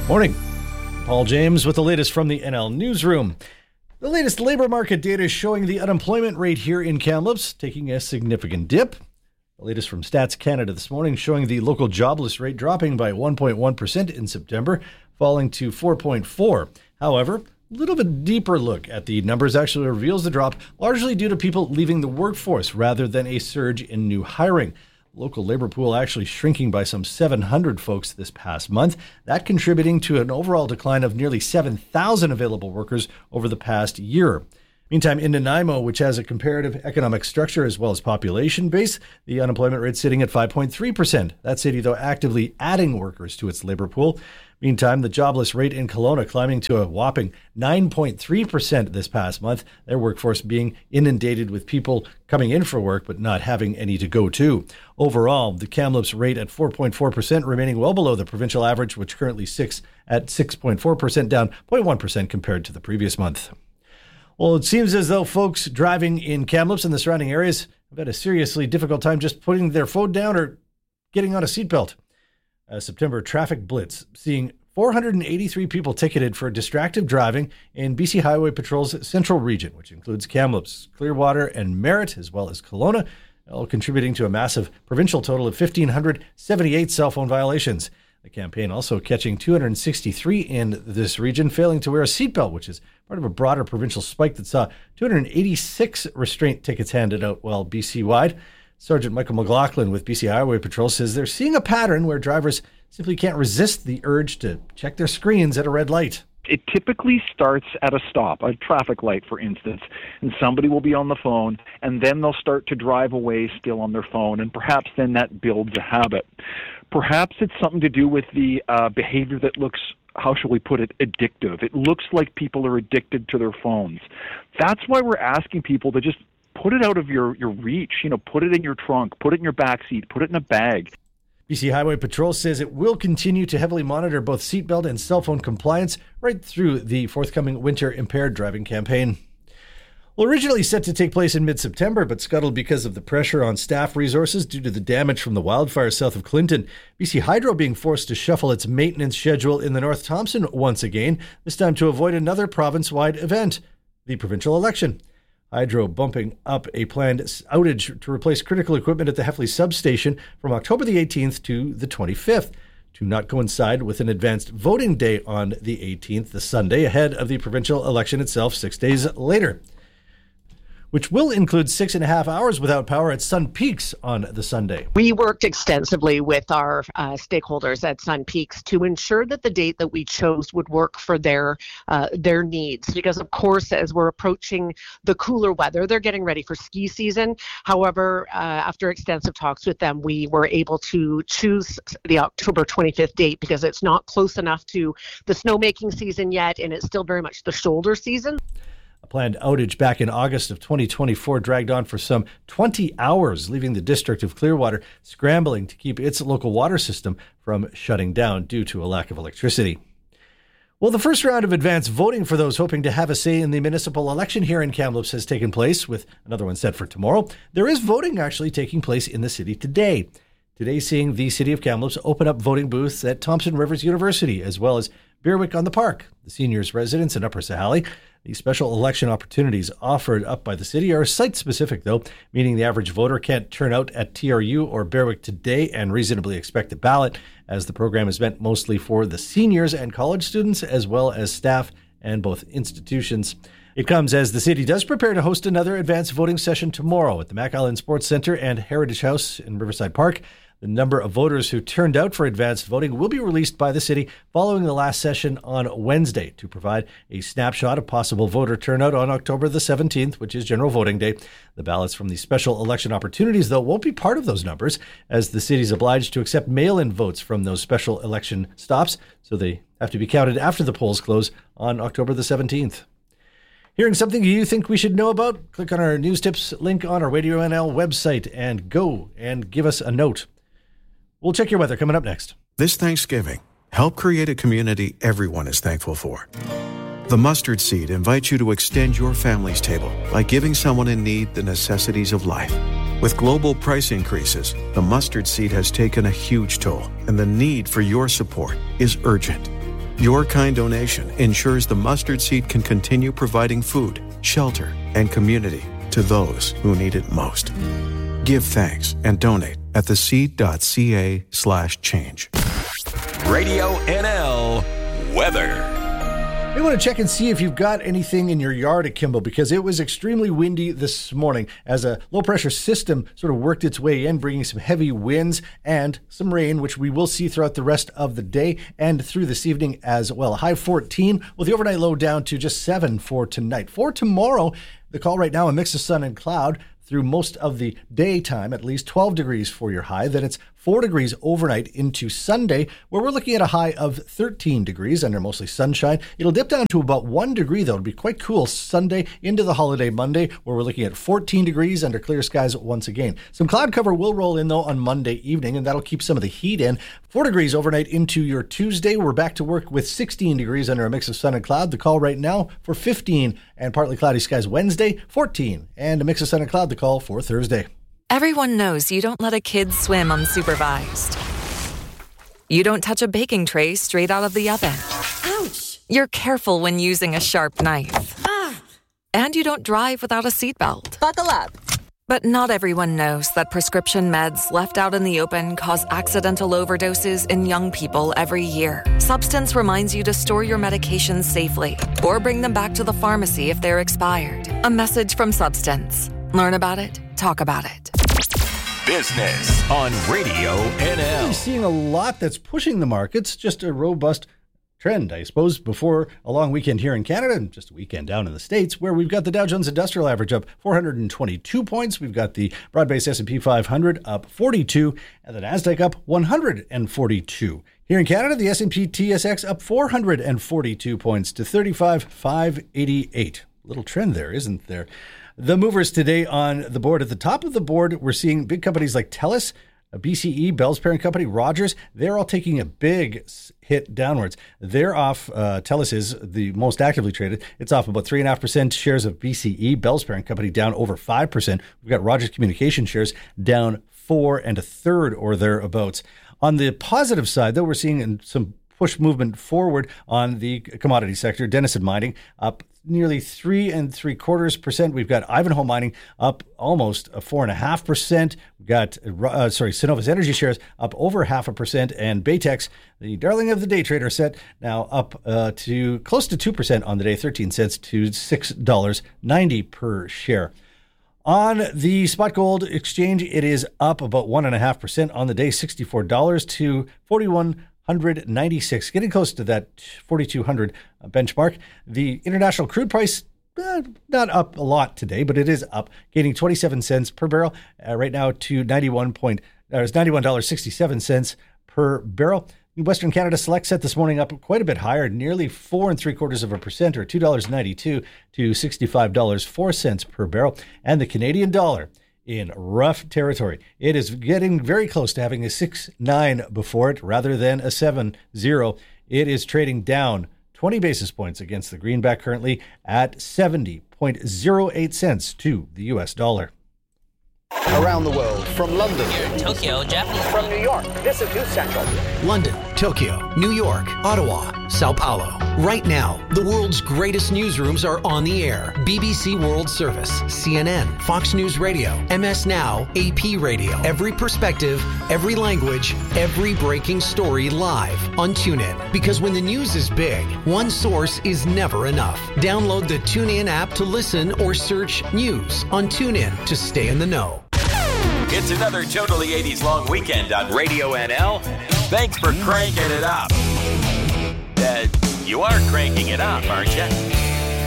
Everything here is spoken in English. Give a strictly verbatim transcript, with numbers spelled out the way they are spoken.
Morning. Paul James with the latest from the N L Newsroom. The latest labor market data is showing the unemployment rate here in Kamloops taking a significant dip. The latest from Stats Canada this morning showing the local jobless rate dropping by one point one percent in September, falling to four point four. However, a little bit deeper look at the numbers actually reveals the drop largely due to people leaving the workforce rather than a surge in new hiring. Local labor pool actually shrinking by some seven hundred folks this past month, that contributing to an overall decline of nearly seven thousand available workers over the past year. Meantime, in Nanaimo, which has a comparative economic structure as well as population base, the unemployment rate sitting at five point three percent. That city, though, actively adding workers to its labor pool. Meantime, the jobless rate in Kelowna climbing to a whopping nine point three percent this past month, their workforce being inundated with people coming in for work but not having any to go to. Overall, the Kamloops rate at four point four percent remaining well below the provincial average, which currently sits at six point four percent, down zero point one percent compared to the previous month. Well, it seems as though folks driving in Kamloops and the surrounding areas have had a seriously difficult time just putting their phone down or getting on a seatbelt. A September traffic blitz seeing four hundred eighty-three people ticketed for distracted driving in B C Highway Patrol's central region, which includes Kamloops, Clearwater, and Merritt, as well as Kelowna, all contributing to a massive provincial total of one thousand five hundred seventy-eight cell phone violations. The campaign also catching two hundred sixty-three in this region failing to wear a seatbelt, which is part of a broader provincial spike that saw two hundred eighty-six restraint tickets handed out while B C-wide. Sergeant Michael McLaughlin with B C Highway Patrol says they're seeing a pattern where drivers simply can't resist the urge to check their screens at a red light. It typically starts at a stop, a traffic light, for instance, and somebody will be on the phone, and then they'll start to drive away still on their phone, and perhaps then that builds a habit. Perhaps it's something to do with the uh, behavior that looks, how shall we put it, addictive. It looks like people are addicted to their phones. That's why we're asking people to just put it out of your, your reach, you know, put it in your trunk, put it in your backseat, put it in a bag. B C Highway Patrol says it will continue to heavily monitor both seatbelt and cell phone compliance right through the forthcoming winter impaired driving campaign. Well, originally set to take place in mid-September, but scuttled because of the pressure on staff resources due to the damage from the wildfires south of Clinton. B C Hydro being forced to shuffle its maintenance schedule in the North Thompson once again, this time to avoid another province-wide event, the provincial election. Hydro bumping up a planned outage to replace critical equipment at the Heffley substation from October the eighteenth to the twenty-fifth, to not coincide with an advanced voting day on the eighteenth, the Sunday, ahead of the provincial election itself six days later, which will include six and a half hours without power at Sun Peaks on the Sunday. We worked extensively with our uh, stakeholders at Sun Peaks to ensure that the date that we chose would work for their uh, their needs. Because, of course, as we're approaching the cooler weather, they're getting ready for ski season. However, uh, after extensive talks with them, we were able to choose the October twenty-fifth date because it's not close enough to the snowmaking season yet, and it's still very much the shoulder season. A planned outage back in August of twenty twenty-four dragged on for some twenty hours, leaving the district of Clearwater scrambling to keep its local water system from shutting down due to a lack of electricity. Well, the first round of advanced voting for those hoping to have a say in the municipal election here in Kamloops has taken place, with another one set for tomorrow. There is voting actually taking place in the city today. Today seeing the City of Kamloops open up voting booths at Thompson Rivers University, as well as Berwick on the Park, the seniors' residence in Upper Sahalee. The special election opportunities offered up by the city are site-specific, though, meaning the average voter can't turn out at T R U or Berwick today and reasonably expect a ballot, as the program is meant mostly for the seniors and college students, as well as staff and both institutions. It comes as the city does prepare to host another advanced voting session tomorrow at the Mac Island Sports Centre and Heritage House in Riverside Park. The number of voters who turned out for advanced voting will be released by the city following the last session on Wednesday to provide a snapshot of possible voter turnout on October the seventeenth, which is General Voting Day. The ballots from the special election opportunities, though, won't be part of those numbers, as the city is obliged to accept mail-in votes from those special election stops, so they have to be counted after the polls close on October the seventeenth. Hearing something you think we should know about? Click on our news tips link on our Radio N L website and go and give us a note. We'll check your weather coming up next. This Thanksgiving, help create a community everyone is thankful for. The Mustard Seed invites you to extend your family's table by giving someone in need the necessities of life. With global price increases, the Mustard Seed has taken a huge toll, and the need for your support is urgent. Your kind donation ensures the Mustard Seed can continue providing food, shelter, and community to those who need it most. Give thanks and donate at theseed.ca slash change. Radio N L weather. We want to check and see if you've got anything in your yard at Kimball, because it was extremely windy this morning as a low-pressure system sort of worked its way in, bringing some heavy winds and some rain, which we will see throughout the rest of the day and through this evening as well. High fourteen, with the overnight low down to just seven for tonight. For tomorrow, the call right now, a mix of sun and cloud through most of the daytime, at least twelve degrees for your high. Then it's four degrees overnight into Sunday, where we're looking at a high of thirteen degrees under mostly sunshine. It'll dip down to about one degree, though. It'll be quite cool Sunday into the holiday Monday, where we're looking at fourteen degrees under clear skies once again. Some cloud cover will roll in, though, on Monday evening, and that'll keep some of the heat in. Four degrees overnight into your Tuesday. We're back to work with sixteen degrees under a mix of sun and cloud. The call right now for fifteen and partly cloudy skies Wednesday, fourteen, and a mix of sun and cloud. The call for Thursday. Everyone knows you don't let a kid swim unsupervised. You don't touch a baking tray straight out of the oven. Ouch! You're careful when using a sharp knife. Ah! And you don't drive without a seatbelt. Buckle up. But not everyone knows that prescription meds left out in the open cause accidental overdoses in young people every year. Substance reminds you to store your medications safely or bring them back to the pharmacy if they're expired. A message from Substance. Learn about it, talk about it. Business on Radio N L. We're seeing a lot that's pushing the markets, just a robust trend, I suppose, before a long weekend here in Canada and just a weekend down in the States, where we've got the Dow Jones Industrial Average up four hundred twenty-two points. We've got the broad-based S and P five hundred up forty-two, and the NASDAQ up one hundred forty-two. Here in Canada, the S and P T S X up four hundred forty-two points to thirty-five thousand five hundred eighty-eight. Little trend there, isn't there? The movers today on the board. At the top of the board, we're seeing big companies like TELUS, B C E, Bell's parent company, Rogers. They're all taking a big hit downwards. They're off. Uh, TELUS is the most actively traded. It's off about three point five percent. Shares of B C E, Bell's parent company, down over five percent. We've got Rogers Communication shares down four and a third or thereabouts. On the positive side, though, we're seeing some push movement forward on the commodity sector. Denison Mining up nearly three and three quarters percent. We've got Ivanhoe Mining up almost a four and a half percent. We've got, uh, sorry, Cenovus Energy shares up over half a percent, and Baytex, the darling of the day trader, set now up uh, to close to two percent on the day, thirteen cents to six dollars ninety per share. On the spot gold exchange, it is up about one and a half percent on the day, sixty-four dollars to forty-one ninety-six, getting close to that forty-two hundred benchmark. The international crude price, eh, not up a lot today, but it is up, gaining twenty-seven cents per barrel uh, right now to ninety-one point, uh, ninety-one dollars and sixty-seven cents per barrel. Western Canada Select set this morning up quite a bit higher, nearly four and three quarters of a percent, or two dollars and ninety-two to sixty-five dollars and four cents per barrel. And the Canadian dollar in rough territory. It is getting very close to having a six nine before it rather than a seven zero. It is trading down twenty basis points against the greenback, currently at seventy point zero eight cents to the U S dollar. Around the world, from London, Tokyo, Japanese. From New York, this is News Central. London, Tokyo, New York, Ottawa, Sao Paulo. Right now, the world's greatest newsrooms are on the air. B B C World Service, C N N, Fox News Radio, M S Now, A P Radio. Every perspective, every language, every breaking story live on TuneIn. Because when the news is big, one source is never enough. Download the TuneIn app to listen or search news on TuneIn to stay in the know. It's another totally eighties long weekend on Radio N L. Thanks for cranking it up. Uh, you are cranking it up, aren't you?